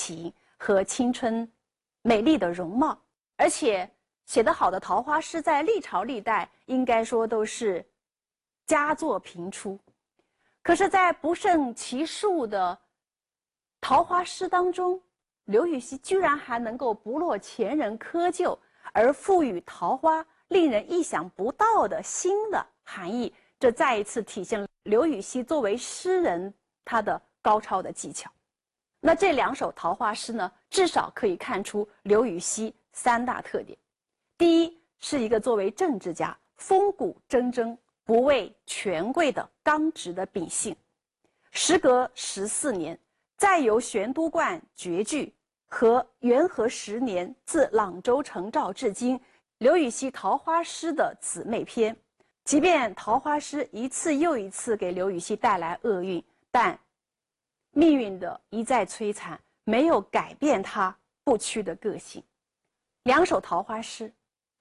情和青春美丽的容貌。而且写得好的桃花诗在历朝历代应该说都是佳作频出。可是在不胜其数的桃花诗当中，刘禹锡居然还能够不落前人窠臼，而赋予桃花令人意想不到的新的含义，这再一次体现了刘禹锡作为诗人他的高超的技巧。那这2首桃花诗呢，至少可以看出刘禹锡3大特点。第一，是一个作为政治家风骨铮铮、不畏权贵的刚直的秉性。时隔14年，再由玄都观绝句和元和10年自朗州成诏至今，刘禹锡桃花诗的姊妹篇。即便桃花诗一次又一次给刘禹锡带来厄运，但命运的一再摧残没有改变他不屈的个性。2首桃花诗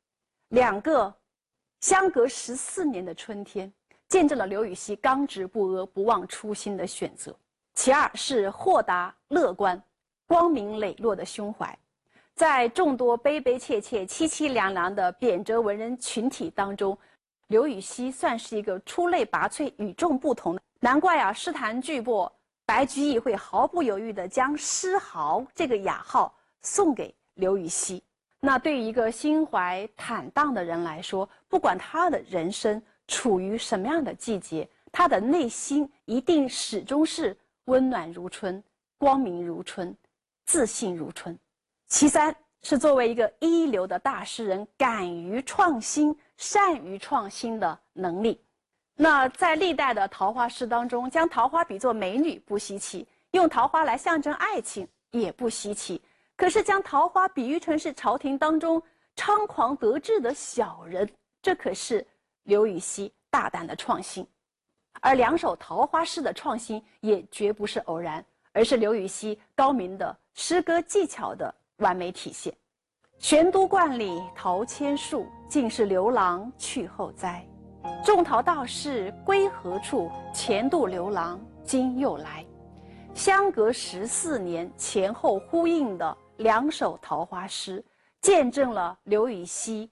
，2个相隔14年的春天，见证了刘禹锡刚直不阿、不忘初心的选择。其2是豁达乐观、光明磊落的胸怀。在众多悲悲切切、凄凄凉凉的贬谪文人群体当中，刘禹锡算是一个出类拔萃、与众不同的。难怪啊，诗坛巨擘白居易会毫不犹豫地将诗豪这个雅号送给刘禹锡。那对于一个心怀坦荡的人来说，不管他的人生处于什么样的季节，他的内心一定始终是温暖如春、光明如春、自信如春。其3是作为一个一流的大诗人，敢于创新、善于创新的能力。那在历代的桃花诗当中，将桃花比作美女不稀奇，用桃花来象征爱情也不稀奇。可是将桃花比喻成是朝廷当中猖狂得志的小人，这可是刘禹锡大胆的创新。而2首桃花诗的创新也绝不是偶然，而是刘禹锡高明的诗歌技巧的完美体现。玄都观里桃千树，尽是刘郎去后栽。种桃道士归何处？前度刘郎今又来。相隔14年，前后呼应的2首桃花诗，见证了刘禹锡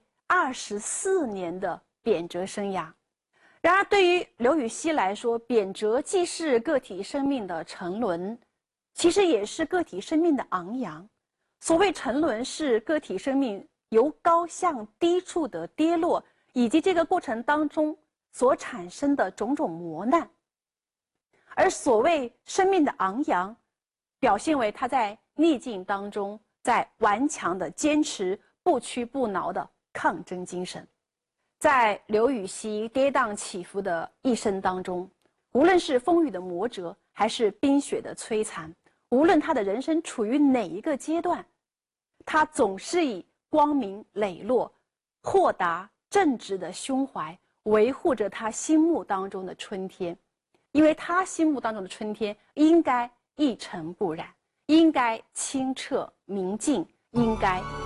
24年的贬谪生涯。然而对于刘禹锡来说，贬谪既是个体生命的沉沦，其实也是个体生命的昂扬。所谓沉沦，是个体生命由高向低处的跌落，以及这个过程当中所产生的种种磨难。而所谓生命的昂扬，表现为他在逆境当中在顽强的坚持、不屈不挠的抗争精神。在刘禹锡跌宕起伏的一生当中，无论是风雨的磨折，还是冰雪的摧残，无论他的人生处于哪一个阶段，他总是以光明磊落、豁达正直的胸怀维护着他心目当中的春天。因为他心目当中的春天应该一尘不染，应该清澈明净，应该